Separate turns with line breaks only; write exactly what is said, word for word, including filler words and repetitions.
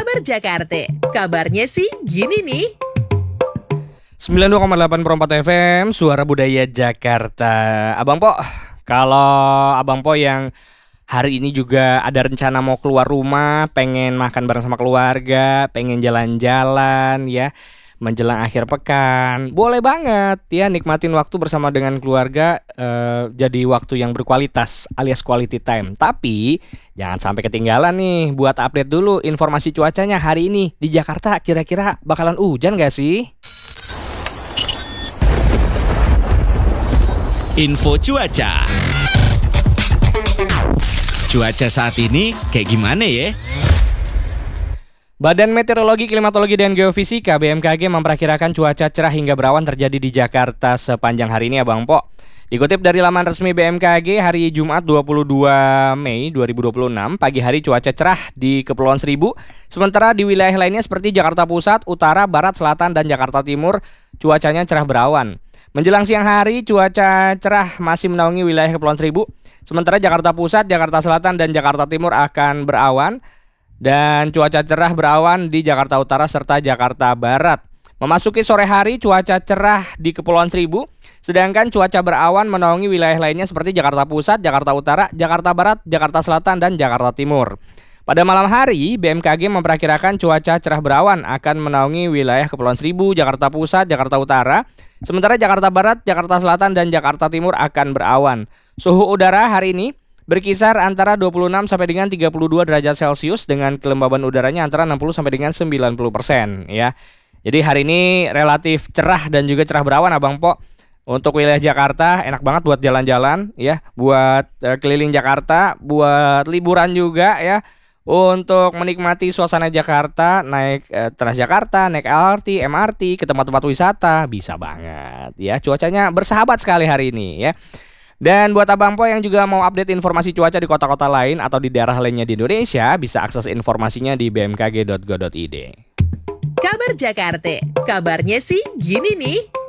Kabar Jakarta, kabarnya sih gini nih.
sembilan puluh dua koma delapan per empat F M, Suara Budaya Jakarta. Abang Po, kalau Abang Po yang hari ini juga ada rencana mau keluar rumah, pengen makan bareng sama keluarga, pengen jalan-jalan ya, menjelang akhir pekan, boleh banget ya nikmatin waktu bersama dengan keluarga, eh, jadi waktu yang berkualitas alias quality time. Tapi jangan sampai ketinggalan nih buat update dulu informasi cuacanya hari ini di Jakarta. Kira-kira bakalan hujan gak sih?
Info cuaca. Cuaca saat ini kayak gimana ya?
Badan Meteorologi, Klimatologi, dan Geofisika B M K G memperkirakan cuaca cerah hingga berawan terjadi di Jakarta sepanjang hari ini, Abang Po. Dikutip dari laman resmi B M K G, hari Jumat dua puluh dua Mei dua ribu dua puluh enam, pagi hari cuaca cerah di Kepulauan Seribu. Sementara di wilayah lainnya seperti Jakarta Pusat, Utara, Barat, Selatan, dan Jakarta Timur, cuacanya cerah berawan. Menjelang siang hari, cuaca cerah masih menaungi wilayah Kepulauan Seribu. Sementara Jakarta Pusat, Jakarta Selatan, dan Jakarta Timur akan berawan. Dan cuaca cerah berawan di Jakarta Utara serta Jakarta Barat. Memasuki sore hari, cuaca cerah di Kepulauan Seribu. Sedangkan cuaca berawan menaungi wilayah lainnya seperti Jakarta Pusat, Jakarta Utara, Jakarta Barat, Jakarta Selatan, dan Jakarta Timur. Pada malam hari, B M K G memperkirakan cuaca cerah berawan akan menaungi wilayah Kepulauan Seribu, Jakarta Pusat, Jakarta Utara. Sementara Jakarta Barat, Jakarta Selatan, dan Jakarta Timur akan berawan. Suhu udara hari ini berkisar antara dua puluh enam sampai dengan tiga puluh dua derajat Celcius dengan kelembaban udaranya antara enam puluh sampai dengan sembilan puluh persen ya. Jadi hari ini relatif cerah dan juga cerah berawan, Abang Po. Untuk wilayah Jakarta enak banget buat jalan-jalan ya, buat uh, keliling Jakarta, buat liburan juga ya. Untuk menikmati suasana Jakarta, naik uh, Transjakarta, naik L R T, M R T ke tempat-tempat wisata bisa banget ya. Cuacanya bersahabat sekali hari ini ya. Dan buat Abang Po yang juga mau update informasi cuaca di kota-kota lain atau di daerah lainnya di Indonesia, bisa akses informasinya di b m k g dot go dot i d.
Kabar Jakarta, kabarnya sih gini nih.